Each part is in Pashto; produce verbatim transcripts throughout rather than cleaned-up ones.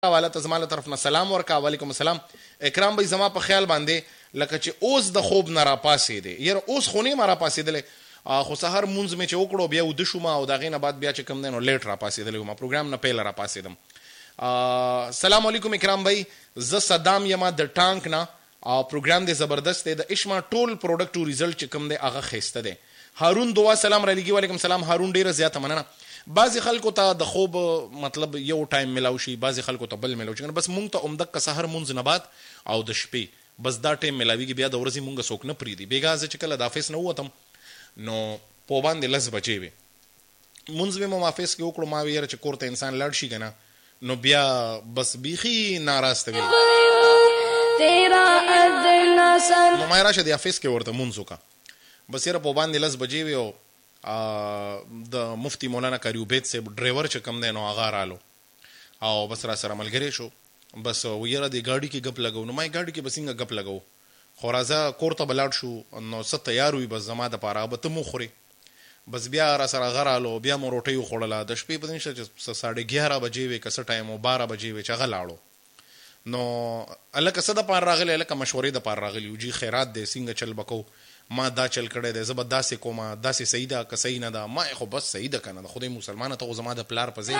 والا ته زما له طرف نه سلام ورکا. وعلیکم السلام. اکرام بھائی زما په خیال باندې لکه چې اوس د خوب نه راپاسېدې، یاره اوس خو نه یم راپاسېدلی، خو سهار مونځ مې چې وکړو بیا وده شوم او د هغې نه بعد بیا چې کوم دی نو لیټ راپاسېدلی وم، پروګرام نه پیله راپاسېدم. سلام علیکم اکرام بھائی، زه صدام یم د ټانک نه او پروګرام دی زبردست دی، د اشما ټول پروډکټ او ریزلټ چې کوم دی هغه ښایسته دی. هارون دعا سلام را لګي. وعلیکم السلام هارون، ډېره زیاته مننه. بعضې خلکو ته د خوب مطلب یو ټایم میلاو شي، بعضې خلکو ته بل میلاو شي، بس مونږ ته عمدک که سهار مونځ نه بعد او د شپې بس دا ټایم میلاویږي، بیا د ورځې مونږ څوک نه پرېږدي. بېګا زه چې کله د افیس نه ووتم نو په باندې لس بجې وې، مونځ مې مو افیس کې وکړو، ما وې یاره چې کور ته انسان لاړ شي که نه نو بیا بس بیخي ناراسته وي، نو ما یې راشه د افیس کې ورته مونځ وکړه. بس یاره په باندې لس بجې وې او د مفتی مولانا قاری عبید صاحب ډرایور چې کوم دی نو هغه رالو او بس را سره ملګری شو، بس ویره د ګاډي کې ګپ لګو، نو ما یې ګاډي کې بس څنګه ګپ لګو، خو راځه کور ته به لاړ شو نو څه تیار وي بس زما دپاره به ته مو خورې. بس بیا را سره هغه رالو، بیا مو روټۍ وخوړله، د شپې پته نشته چې ساړه ګیاره بجې وې که څه ټایم و باره بجې وې چې هغه لاړو. نو هلکه څه دپاره راغلی، هلکه مشورې دپاره راغلي وو، جي خیرات دی څنګه چل به کوو، ما دا چل کړی دی، زه به داسې کومه، داسې صحیح ده که صحیح نه ده، ما خو بس صحیح ده که نه ده، خدای مسلمانه ته خو زما د پلار په ځای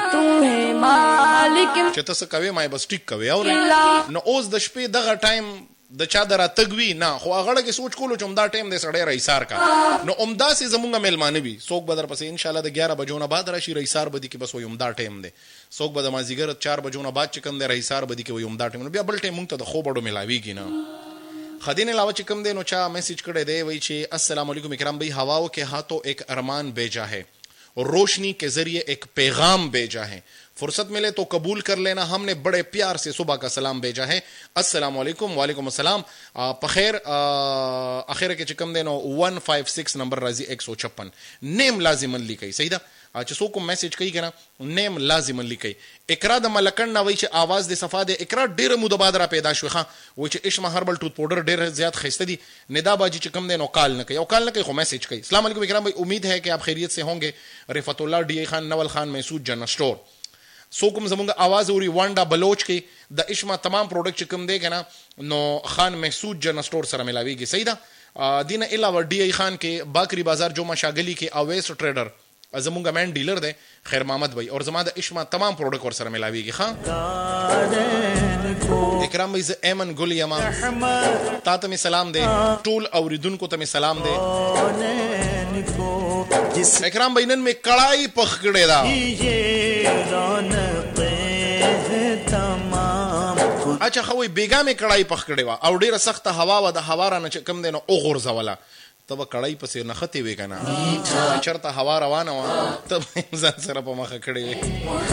چې ته څه کوې ما یې بس ټیک کوې اورې. نو اوس د شپې دغه ټایم د چا د راتګ وي نه، خو هغه کې سوچ کولو چې همدا ټایم دی سړی رئیسار کا، نو همداسې زمونږ میلمانه وي، څوک به درپسې انشاءالله د ګیاره بجو نه بعد راشي رئیسار به دي کې بس وایي همدا ټایم دی، څوک به د مازدیګر چار بجو نه بعد چې کوم دی رئیسار به دي کې وایي همدا ټایم، نو بیا بل ټایم مونږ ته د خوب اډو میلاویږي نه. خدین علاوه چې کم دی نو چا میسیج کړی دی وایي چې السلام علیکم اکرام بھائی، ہواؤں کے ہاتھوں ایک ارمان بھیجا ہے، روشنی کے ذریعے ایک پیغام بھیجا ہے، فرصت ملے تو قبول کر لینا، ہم نے بڑے پیار سے صبح کا سلام بھیجا ہے، السلام علیکم. وعلیکم السلام. پخیر اخیر کې چې کم دی نو ون فائیو سکس نمبر راځي ایک سو چھپن، نیم لازمن لیکئ، صحیح ده چې څوک کوم میسیج کوي که نه نیم لازمن لیکئ. اقرا د ملکن نه وایي چې آواز د صفا دی، اقرا ډېره موده بعد را پیدا شوې ښه، وایي چې اشما هربل ټوت پاؤډر ډېر زیات ښایسته دي. ندا باجی چې کم دی نو کال نه کوي او کال نه کوي خو میسیج کوي. السلام علیکم اکرام بھائی، امید ہے کہ آپ خیریت سے ہوں گے. رفعت اللہ ڈی اے خان، نول خان محسود جنرل اسٹور. څوک هم زمونږ آواز اوري وانډا بلوچ کې د اشما تمام پروډکټ چې کوم دی که نه نو خان محسود جنرل اسټور سره میلاویږي، صحیح ده. دې نه علاوه ډي ای خان کې باکری بازار جمعه شاګلي کې اویس ټریډر زمونږ مین ډیلر دی خیر محمد بھائی، اور زما د اشما تمام پروډکټ ور سره میلاویږي. ښه اکرام بھائی، زه ایمن ګل یما، تا ته مې سلام دی، ټول اوریدونکو ته مې سلام دی. اکرام بھائی نن مې کړای پخ کړې ده، اچھا خو بیګا مې کړای پخ کړې وه او ډېره سخته هوا وه، د هوا رانه چې کوم دی نو وغورځوله، ته به کړای پسې نښتې وې که نه، چېرته هوا روانه وه ته به ځان سره په مخه کړې وې.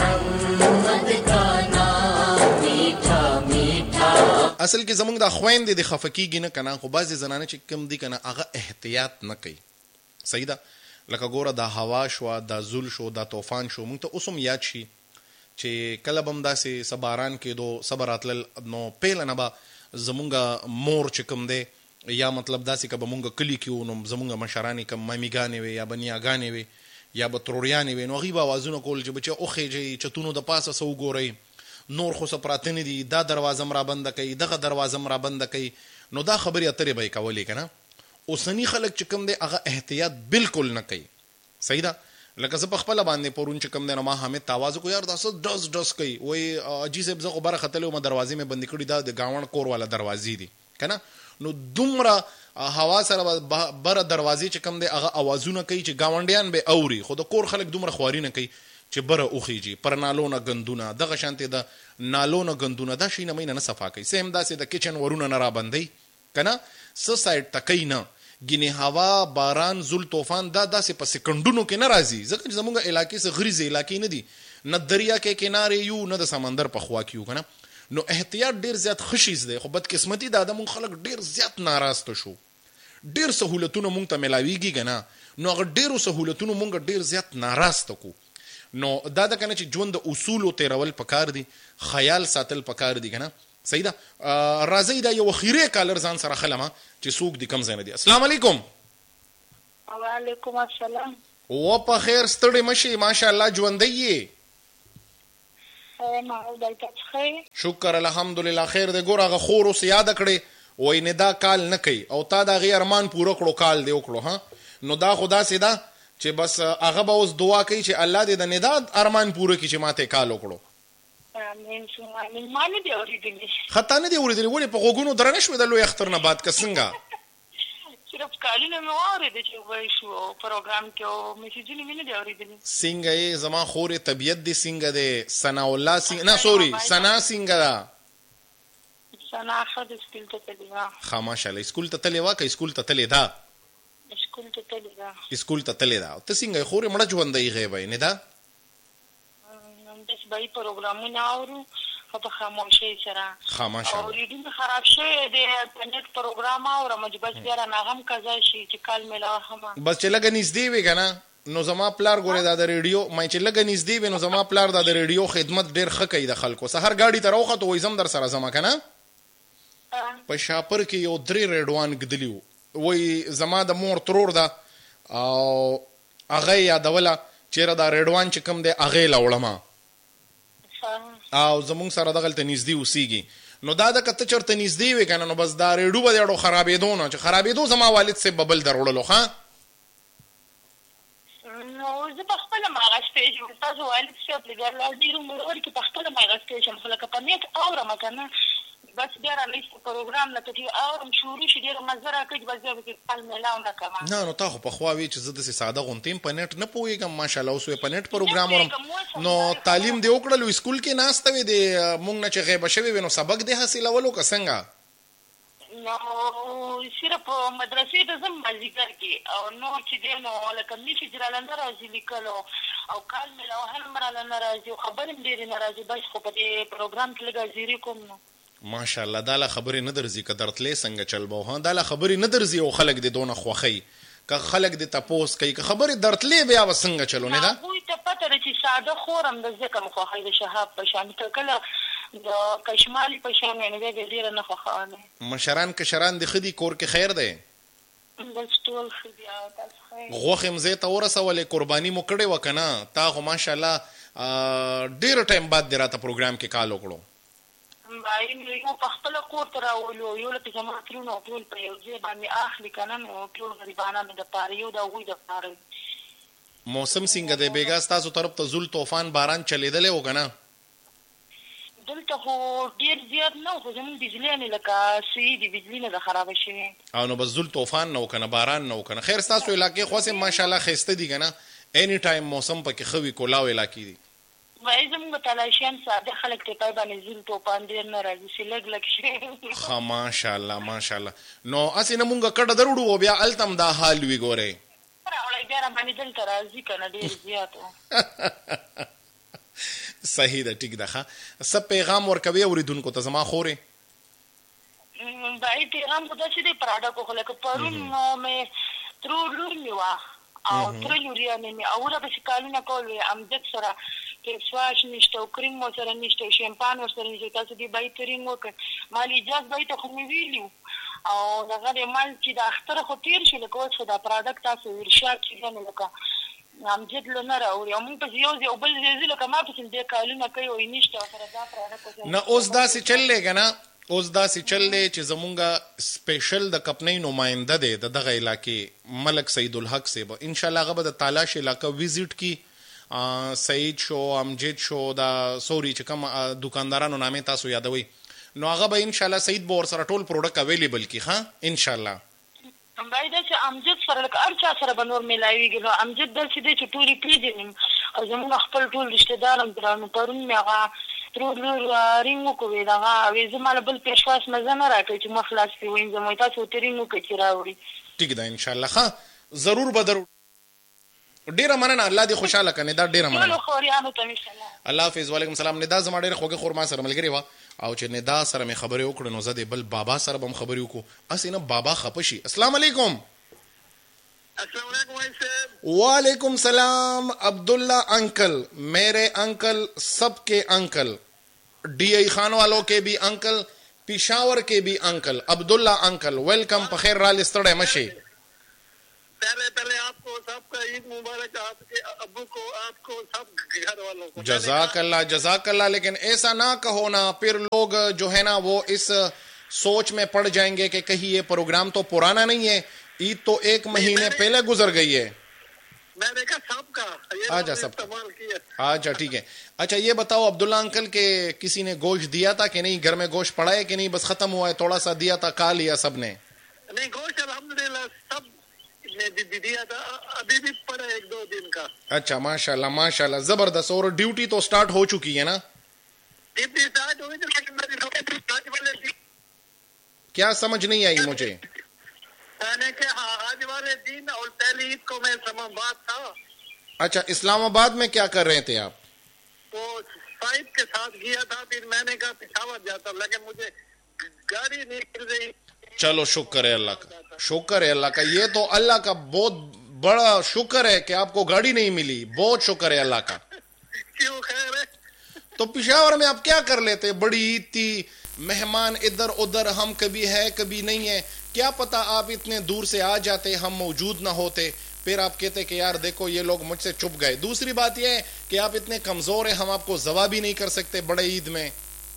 اصل کې زمونږ دا خویندې د خفه کېږي نه که نه، خو بعضې زنانه چې کوم دي که نه هغه احتیاط نه کوي، صحیح ده. لکه ګوره دا هوا شوه، دا زول شو، دا طوفان شو، مونږ ته اوس هم یاد شي چې کله به هم داسې څه باران کېدو څه به راتلل نو پیله نه به زمونږ مور چې کوم دی یا مطلب داسې که به مونږ کلي کې وو نو زمونږ مشرانې کوم ممیګانې وې یا به نیاګانې وې یا به تروریانې وې نو هغوی به اوازونه کول چې بچه وخېږئ چتونو د پاسه څه وګورئ، نور خو څه پراته نه دي، دا دروازه م رابنده کوي، دغه دروازه م رابنده کوي، نو دا خبرې اترې به یې کولې که نه. اوسني خلک چې کوم دی هغه احتیاط بالکل نه کوي، صحیح ده. لکه زه په خپله باندې پرون چې کوم دی نو ما حامد ته آواز وکړو، یار دا څه ډز ډز کوي، وایي اجي صاحب زه خو بره ختلی وم دروازې مې بندې کړي، دا د ګاونډ کور والا دروازې دي که نه، نو دومره هوا سره بره دروازې چې کوم دی هغه اوازونه کوي چې ګاونډیان به اوري، خو د کور خلک دومره خواري نه کوي چې بره وخیږي، پر نالو نه ګندونه، دغه شانتې د نالو نه ګندونه دا شي نه مینه نه صفا کوي، سیم داسې د کچن ورونه نه رابندئ که نه، څه سایډ ته کوي نه، ګینې هوا باران زول طوفان دا داسې په سکندونو کې نه راځي، ځکه چې زمونږ علاقې څه غریزې علاقې نه دي، نه دریا کې کنارې یو نه د سمندر په خوا کې یو که نه، نو احتیاط ډېر زیات ښه شیز دی. خو بدقسمتي دا ده مونږ خلک ډېر زیات ناراسته شو، ډېر سهولتونه مونږ ته میلاویږي که نه، نو هغه ډېرو سهولتونو مونږ ډېر زیات ناراسته کو. نو دا ده که نه چې ژوند د اصولو تیرول پکار دي، خیال ساتل پکار دي که نه، صحیح ده. راځئ دا یو اخیری کالر ځان سره خلمه چې څوک دي کم ځای نه دي. السلام علیکم. وعلیکم السلام. و په خیر ستړی مشي، ماشاءالله ژوندی یې. خیر ما دای تاسو خیر شکر الحمدلله خیر دې ګور هغه خور اوس یاد کړې وای نه دا کال نه کوي او تا دا غي ارمان پوره کړو کال دی وکړو ها نو دا خدا سیدا چې بس هغه به اوس دعا کوي چې الله دې د نداد ارمان پوره کړي چې ماته کال وکړو امين شو امين ما نه دی اوریدلی خطا نه دی اوریدلی ولې په غوګونو درنه شو د لوی اختر نه بعد کسنګا صرف کالونه مې واورېدل چې وای شو پروګرام کې او میسجونه مې نه دی اوریدلی څنګه یې زما خورې طبیعت دې څنګه دی ثنا الله سنگ نه سوري ثنا څنګه ده ثنا خد سکول ته تللی ښه ماشاءالله سکول ته تللی وا که سکول ته تللی ده سکول ته تللی ده سکول ته تللی ده ته څنګه یې خورې مړه ژوندی غیبی نه ده داس به پروګرامونه اورو په خاموشي سره ښه ماشاءالله او ریډینګ خراب شوی دی په نت پروګرام اورم چې بس بیا ناغم قضا شي چې کال ملا هم بس چې لګ نږدې وي کنه نو زما پلار ګوره دا د ریډیو مې چې لګ نږدې وي نو زما پلار دا د ریډیو خدمت ډیر ښه کوي د خلکو سحر گاډي ته راوخته وای زم در سره زما کنه په شاپر کې یو درې ریډوان ګدلیو وای زما د مور ترور دا او هغه یادوله چیرې دا ریډوان چې کوم دی هغه لوړما او زمونږ سره دغلته نږدې اوسېږي نو دا د کته چرته نږدې وي کنه نو بس دا ریډو به اړو خرابېدو نه چې خرابېدو زما والد سے ببل دروړلو ښا نو زه په خپل ماغه سټیج تاسو والد سے پلیګر لا ډیرو مرور کې په خپل ماغه سټیج هم خلک په نیت اورم کنه بس بیا را لیست پروګرام نه کوي اورم شروع شي ډیر مزره کوي بس بیا به کال ملاو نه کما نه نو تاسو په خوا وی چې زه د ساده غونټیم په نت نه پويګم ماشاءالله اوس په نت پروګرام ورم نو تعلیم دی وکړلو سکول کې ناشته وي د مونږ نه چې غیب شوی نو سبق دی حاصلولو که څنګه نو صرف مدرسې ته زم مازیګر کې او نو چې دی نو لکه نشي جرالند راځي لیکلو او کال ملاو هم مرالند راځي خبرم ډیر ناراضي بس خو په دې پروګرام کې لګا زیری کوم نو ماشاءالله دا لا خبرې نه درځي که درتلې څنګه چل بو ها دا لا خبرې نه درځي او خلک دې دونه خوخی که خلک دې تپوس کوي که خبرې درتلې بیا وسنګ چلو نه دا وای ته پته چې ساده خورم د ځکه مخوخی د شهاب په شان کله د کشمالي په شان نه دی ډیر نه خوخانه مشران کشران د خدي کور کې خیر دی بس ټول خدي او تاسو خیر غوخم زه ته ورسولې قرباني مو کړې وکنه تا خو ماشاءالله ډیر ټایم بعد دراته پروګرام کې کال وکړو بای نو په خپل کور ته راولو یو لکه زما ترونو ټول په یو ځای باندې اخلي کنه نو ټول غریبانه مې د پاره یو د وې د پاره موسم څنګه دی بیګا تاسو طرف ته زول طوفان باران چلیدلې و کنه دلته خو ډیر زیات نه خو زموږ بجلی نه لکه سی دی بجلی نه خراب شي او نو بس زول طوفان نه کنه باران نه کنه خیر تاسو علاقې خو سم ماشاءالله خسته دي کنه اني ټایم موسم پکې خوي کولاو علاقې دي وای زموږ تلاشیان ساده خلک ته پای باندې زول توپان ډیر نه راځي چې لګ لګ شي ها ماشاءالله ماشاءالله نو اسی نه مونږ کډه دروړو بیا التم دا حال وی ګوره راولای بیا را باندې دلته راځي کنه ډیر زیات صحیح ده ټیک ده ښه پیغام ورکوي اوریدونکو ته زما خورې بای پیغام خدا چې دی پراډا کو خلک پرون مې ترو لور میوا او تر لوري نه اوله به شکالونه کول امجد سره کې سواش نشته او کریم مو سره نشته شیمپان ور سره نشته تاسو دی بای ترین وکړ مالی جاز بای ته خو مې ویلو او هغه مال چې د اختر خو تیر شي لکه اوس دا پروډکټ تاسو ورشاد چې نه لکه امجد لونه راوړي او موږ په یو ځای بل ځای لکه ما په دې کالونه کوي او نشته سره دا پروډکټ نه اوس دا سي چللې کنه اوس دا سي چللې چې زمونږه سپیشل د کپنۍ نماینده دی د دغه علاقې ملک سید الحق صاحب ان شاء الله هغه د تالاش علاقه وزټ کی سعید شو امجد شو دا سوري چې کوم دکاندارانو نامې تاسو یادوي نو هغه به ان شاء الله سعید به ور سره ټول پروډکټ اویلیبل کی ها ان شاء الله باید چې امجد سره لکه ارچا سره بنور ملایويږي نو امجد دل چې چې ټولي پیژنم او زموږ خپل ټول رشتہ دارم درانه پرون میغه ترور رینګو کوي دا وې زماله بل پېښواس مزه نه راکړي چې مخلاص پی وین زموږ تاسو ترینګو کې راوړي ټیک ده ان شاء الله ښه ضرور بدر ډیره مننه الله دې خوشاله کنه دا ډیره مننه ټول خوريانو ته ان شاء الله الله حافظ وعلیکم السلام ندا زما ډیره خوګه خور ما سره ملګری و او چې ندا سره مې خبرې وکړې نو زه دې بل بابا سره به خبرې وکړو اسینه بابا خپشي السلام علیکم السلام علیکم وعلیکم السلام عبداللہ انکل میرے انکل سب کے انکل ڈی ای خان والوں کے بھی انکل پشاور کے بھی انکل عبداللہ انکل ویلکم پخیر رال استڑے مشی پہلے پہلے आपको सबका ईद मुबारक, आपके अब्बू को, आपको, सब घर वालों को। जज़ाकल्लाह जज़ाकल्लाह। लेकिन ऐसा ना कहो ना, फिर लोग जो है ना वो इस सोच में पड़ जाएंगे कि कहीं ये प्रोग्राम तो पुराना नहीं है, ईद तो एक महीने पहले गुजर गई है। मैंने कहा सबका, आजा सबका, अच्छा ठीक है। अच्छा ये बताओ अब्दुल्ला अंकल के किसी ने गोश्त दिया था कि नहीं? घर में गोश्त पड़ा है कि नहीं? बस खत्म हुआ है? थोड़ा सा दिया था, खा लिया सबने? नहीं, गोश्त अल्हम्दुलिल्लाह सब ने दिया था, अभी भी पड़ा एक दो दिन का। अच्छा माशाल्लाह माशाल्लाह, जबरदस्त। और ड्यूटी तो स्टार्ट हो चुकी है ना? ड्यूटी स्टार्ट हुई थी, लेकिन मेरी आज वाले दिन, क्या समझ नहीं आई मुझे? मैंने कहा आज वाले दिन और पहली ईद को मैं इस्लामाबाद था। अच्छा, इस्लामाबाद में क्या कर रहे थे आप? वो साहिब के साथ गया था, फिर मैंने कहा पिशावर जाता, लेकिन मुझे गाड़ी नहीं मिल रही। चलो शुक्र है अल्लाह का, शुक्र है अल्लाह का। ये तो अल्लाह का बहुत बड़ा शुक्र है कि आपको गाड़ी नहीं मिली, बहुत शुक्र है अल्लाह का। क्यों खैर है? तो पिशावर में आप क्या कर लेते? बड़ी ईद थी, मेहमान इधर उधर, हम कभी है कभी नहीं है, क्या पता आप इतने दूर से आ जाते, हम मौजूद ना होते, फिर आप कहते कि यार देखो ये लोग मुझसे चुप गए। दूसरी बात यह है कि आप इतने कमजोर हैं, हम आपको जवाब भी नहीं कर सकते बड़े ईद में।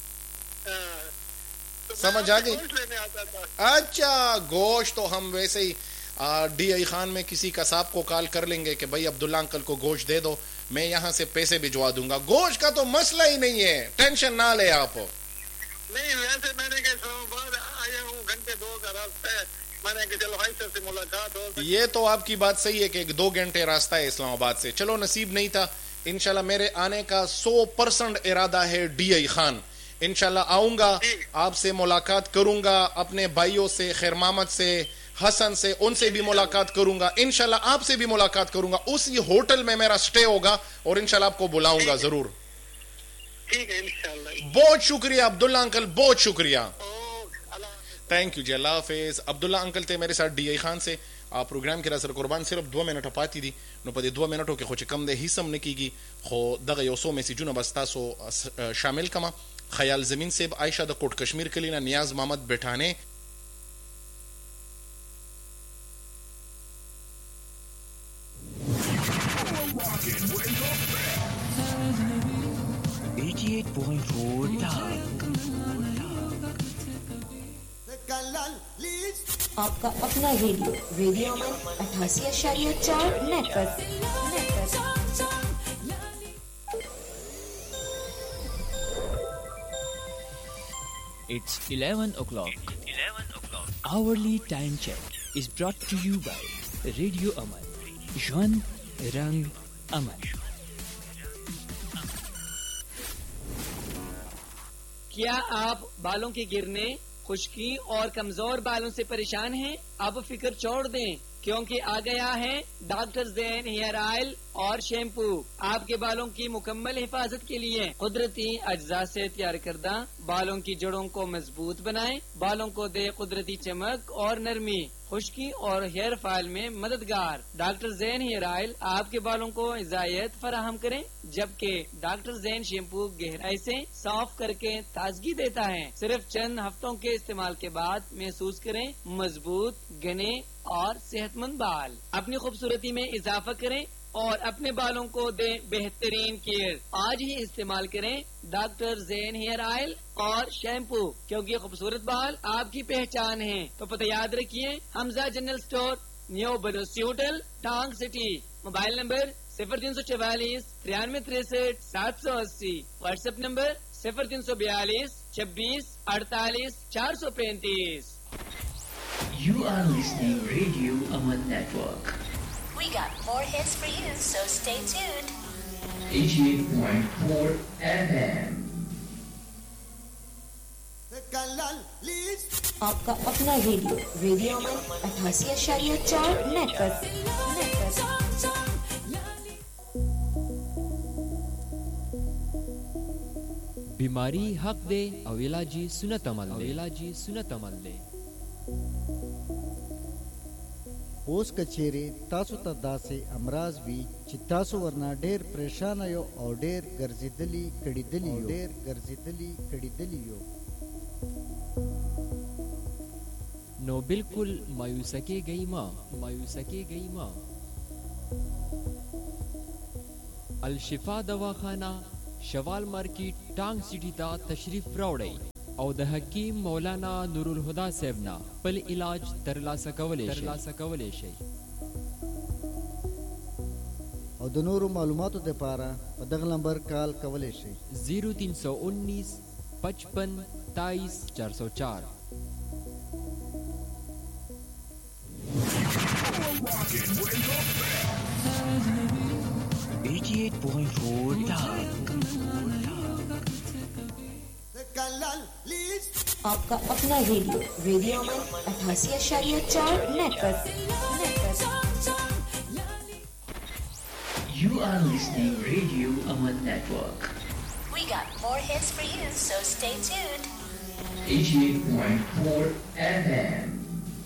तो समझ आ गई? अच्छा, गोश्त तो हम वैसे ही डी आई खान में किसी कसाब को कॉल कर लेंगे कि भाई अब्दुल्ला अंकल को गोश्त दे दो, मैं यहां से पैसे भिजवा दूंगा। गोश्त का तो मसला ही नहीं है, टेंशन ना ले आप। नहीं, वैसे मैंने आया हूँ, घंटे दो का रास्ता है, मैंने कहा चलो भाई से मुलाकात हो। ये तो आपकी बात सही है कि दो घंटे रास्ता है इस्लामाबाद से। चलो नसीब नहीं था, इंशाल्लाह मेरे आने का सौ परसेंट इरादा है डी आई खान। इंशाल्लाह आऊंगा, आपसे मुलाकात करूंगा, अपने भाइयों से, खैर मोहम्मद से, हसन से, उनसे भी मुलाकात करूंगा, इंशाल्लाह आपसे भी मुलाकात करूंगा। उसी होटल में मेरा स्टे होगा और इंशाल्लाह आपको बुलाऊंगा जरूर। ठीक है इंशाल्लाह। बहुत शुक्रिया अब्दुल्ला अंकल, बहुत शुक्रिया, थैंक यू जी, अल्लाह हाफिज। अब्दुल्ला अंकल थे मेरे साथ डी आई खान से। आ प्रोग्राम के रासर कुर्बान सिर्फ दो मिनट पाती थी नो पदे दो मिनटों के खुच कम दे हिसम ने कीगी खो दगे योसो में सी जुना बस्ता सो शामिल कमा ख्याल जमीन से आयशा द कोट कश्मीर के लिए नियाज मोहम्मद बैठाने अठासी पॉइंट चार आपका अपना रेडियो रेडियो में अठासी अशारिया चार network. It's eleven o'clock. Hourly time check is brought to you by Radio Aman. Jwan Rang Aman. क्या आप बालों के गिरने, खुश्की और कमजोर बालों से परेशान हैं? अब फिक्र छोड़ दें, क्योंकि आ गया है डॉक्टर ज़ैन हेयर ऑयल और शैम्पू। आपके बालों की मुकम्मल हिफाजत के लिए कुदरती अज्जा से तैयार करदा बालों की जड़ों को मजबूत बनाएं, बालों को दे कुदरती चमक और नरमी, खुश्की और हेयर फॉल में मददगार। डॉक्टर ज़ैन हेयर ऑयल आपके बालों को हिदायत फराहम करें, जबकि डॉक्टर ज़ैन शैम्पू गहराई से साफ करके ताजगी देता है। सिर्फ चंद हफ्तों के इस्तेमाल के बाद महसूस करें मजबूत, घने और सेहतमंद बाल। अपनी खूबसूरती में इजाफा करें और अपने बालों को दें बेहतरीन केयर। आज ही इस्तेमाल करें डॉक्टर ज़ैन हेयर ऑयल और शैम्पू, क्योंकि खूबसूरत बाल आपकी पहचान है। तो पता याद रखिए, हमजा जनरल स्टोर, न्यू बलोसी होटल, टांग सिटी। मोबाइल नंबर सिफर तीन सौ चवालीस तिरानवे तिरसठ सात सौ अस्सी। व्हाट्सएप नंबर सिफर तीन सौ बयालीस छब्बीस अड़तालीस चार सौ पैंतीस। You are listening Radio Aman Network. We got more hits for you, so stay tuned. eighty-eight point four F M. आपका अपना रेडियो रेडियो में अठासी अशारिया चार नेटवर्क। बीमारी हक दे अविलाजी सुनत अमल दे अविलाजी सुनत अमल दे اوس کچېره تاسو ته داسې امراض وي چې تاسو ورنه ډېر پریشان یو او ډېر ګرځېدلی کړېدلی یو ډېر ګرځېدلی کړېدلی یو نو بالکل مایوسه کېږئ مه مایوسه کېږئ مه अल शिफा दवाखाना शवाल मार्केट टांग सिटी ता तशरीफ रावड़ई और द हकीम मौलाना नूरुल हुदा सेवना पल इलाज तरला सकवले तरला सकवले शे और द नूरु मालूमात दे पारा पदग नंबर कॉल कवले शे जीरो तीन सौ उन्नीस पचपन तेईस चार सौ चार। अठासी पॉइंट चार आपका अपना रेडियो रेडियो अमन अठासी आशारिया चार next next. You are listening Radio Aman Network. We got more hits for you, so stay tuned. eighty-eight point four F M.